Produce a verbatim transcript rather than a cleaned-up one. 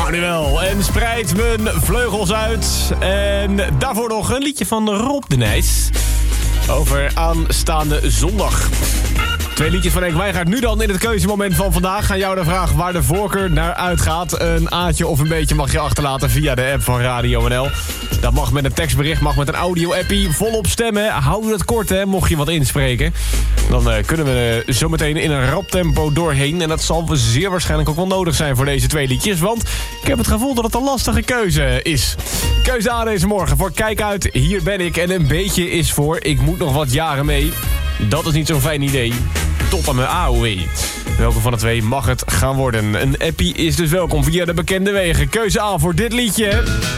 Manuel en spreid mijn vleugels uit. En daarvoor nog een liedje van Rob de Nijs over aanstaande zondag. Twee liedjes van Henk Wijngaard. Nu dan in het keuzemoment van vandaag. Aan jou de vraag waar de voorkeur naar uitgaat. Een aatje of een beetje mag je achterlaten via de app van Radio N L. Dat mag met een tekstbericht, mag met een audio-appie. Volop stemmen. Hou het kort, hè, mocht je wat inspreken. Dan uh, kunnen we uh, zometeen in een rap tempo doorheen. En dat zal zeer waarschijnlijk ook wel nodig zijn voor deze twee liedjes. Want ik heb het gevoel dat het een lastige keuze is. Keuze A deze morgen voor Kijk uit, hier ben ik. En een beetje is voor ik moet nog wat jaren mee. Dat is niet zo'n fijn idee. Tot aan mijn A O W. Welke van de twee mag het gaan worden? Een appie is dus welkom via de bekende wegen. Keuze A voor dit liedje.